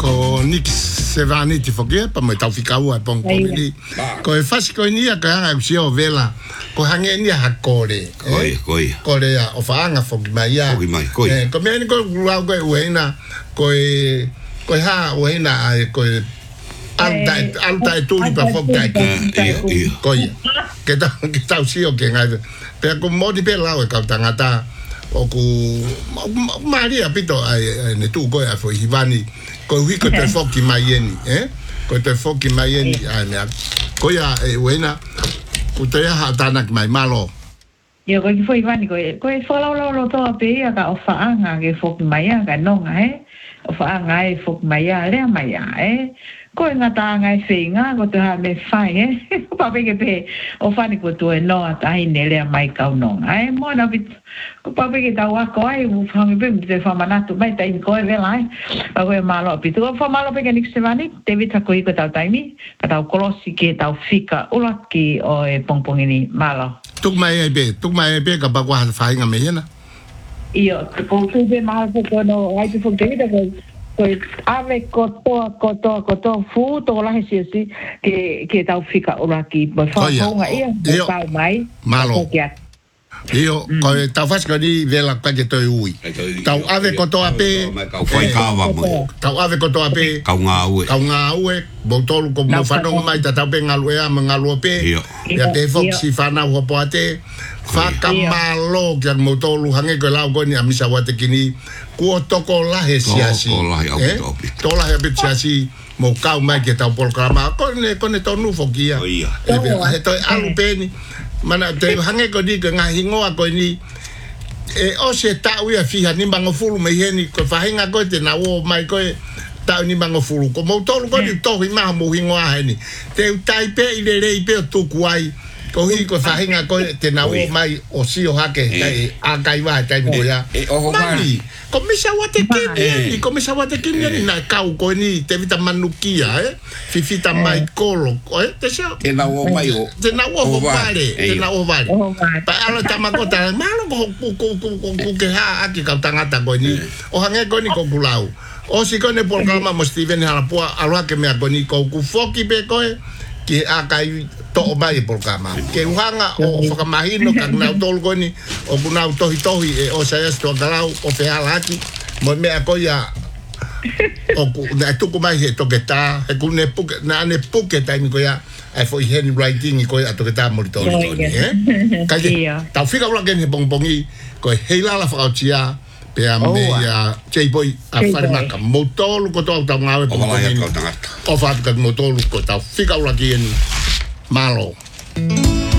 ko Nick Sevani ti fokia pa mo tau fikau ai pong ni ko e fasi ko ni ka anga usio vela ko hange ni hakore ko le o faanga foki mai ya ko me ni ko ruau ko uena ko ha uena ai ko alta e tuli pa foki ko que ta usio que ngai pe ko modi pe lao e ka tangata o ku Maria pito ai ne tu ko a foi Ivani ko wiko te foki maieni ko te foki maieni ai ko ya wena ku te ha tana mai malo yo ko foi Ivani ko e fola lo to pe ya ka o faanga ke foki maia ka nonga o faanga e foki maia le maia ko ngata ngai finga ko te ha me fai pa pe ke pe o fani ko tu no ata i ne le mai ka no mo na bit ko pa pe ke ta wa ko ai u fa me pe te fa manatu mai ta in ko e lai pa ko malo pitu ko fa malo pe ke nik semani te vita ko i ko ta taimi ka ta kolosi ke ta fika ula ki o e pongpongini malo tuk mai be ka ba wa fa nga me na io ko tu be malo ko no ai te fo te ko ave koto fu to la hesi ke tau fika ora ki ba fa nga ia tau mai malo io ko tau fas ko di vela ka ke to ui tau ave koto ape tau ave koto ape kau nga ue botol ko mo fa no mai ta tau pe ngalu e ngalu pe ya te foxi fa na ho poate fa kamalo ke motolu hange ko la ko ni amisa wate kini ko toko la hesiasi to la hesiasi mo kau mai ke tau programa ko ne tonu fokia e to alu peni mana te hange ko di nga hingoa ko ni o se ta ui a fiha ni bango fulu me heni ko fa hinga ko te na o mai ko ta ni bango fulu ko mo tolu ko di to hi ma mo hingoa heni te tai pe ile rei pe tu kuai ko hi ko fa hinga ko te na o mai o si o hake a kai wa tai mo ya mani ko misa wate kini ko misa wate kini na kau ko ni te vita manukia fifita mai kolo te se te na o mai o te na o vale pa ala tamakota malo ko ke ha aki ka tangata ko ni o hange ko ni ko kulau o si ko ne programa mo Steven Halapua alwa ke me ko ni ko ku foki be ko ki akai to mai programa ke uhanga o whakamahino ka na tol ko ni o kuna tohi o sa sto galau o pe alaki mo me ko ya o ku na tu ko mai to que ta e ku ne pu na ne pu que ta ni ko ya ai foi hen writing ko ya to que ta mo to ni ka ta fica ula que ni bongbongi ko heila la faucia pe a me ya chei boy a fare maka motolo ko to ta ngawe o fa ka motolo ko ta fica ula que ni malo